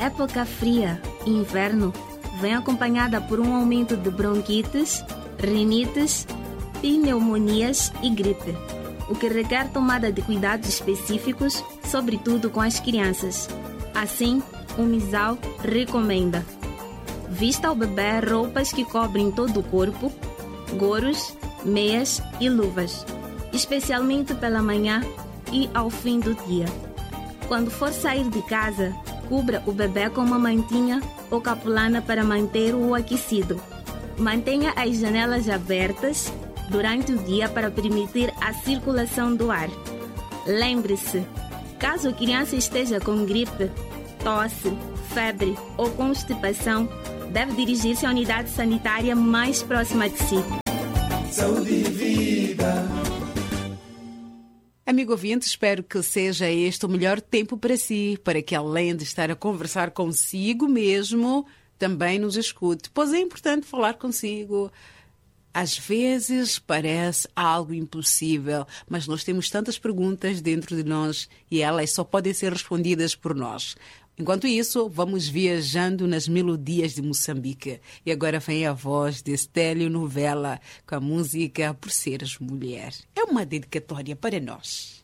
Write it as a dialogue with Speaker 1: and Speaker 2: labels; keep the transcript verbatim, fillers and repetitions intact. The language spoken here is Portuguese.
Speaker 1: época fria, inverno, vem acompanhada por um aumento de bronquites, rinites, pneumonias e gripe, o que requer tomada de cuidados específicos, sobretudo com as crianças. Assim, o MISAL recomenda: vista ao bebê roupas que cobrem todo o corpo, goros, meias e luvas, especialmente pela manhã e ao fim do dia. Quando for sair de casa, cubra o bebê com uma mantinha ou capulana para manter-o aquecido. Mantenha as janelas abertas durante o dia para permitir a circulação do ar. Lembre-se, caso a criança esteja com gripe, tosse, febre ou constipação, deve dirigir-se à unidade sanitária mais próxima de si.
Speaker 2: Saúde e vida.
Speaker 3: Amigo ouvinte, espero que seja este o melhor tempo para si, para que além de estar a conversar consigo mesmo, também nos escute, pois é importante falar consigo. Às vezes parece algo impossível, mas nós temos tantas perguntas dentro de nós e elas só podem ser respondidas por nós. Enquanto isso, vamos viajando nas melodias de Moçambique. E agora vem a voz de Estélio Novella com a música Por Seres Mulher. É uma dedicatória para nós.